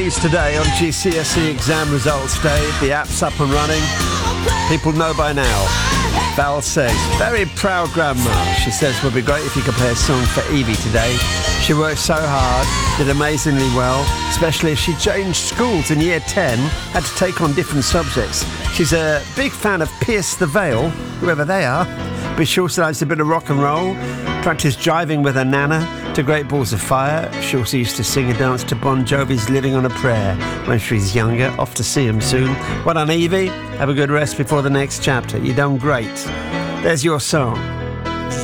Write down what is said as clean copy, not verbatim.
Louise today on GCSE exam results day. The app's up and running. People know by now. Val says, very proud grandma. She says, would be great if you could play a song for Evie today. She worked so hard, did amazingly well, especially if she changed schools in year 10, had to take on different subjects. She's a big fan of Pierce the Veil, whoever they are, but she also likes a bit of rock and roll, practiced driving with her nana to Great Balls of Fire. She also used to sing and dance to Bon Jovi's Living on a Prayer when she was younger. Off to see him soon. Well done, Evie. Have a good rest before the next chapter. You've done great. There's your song.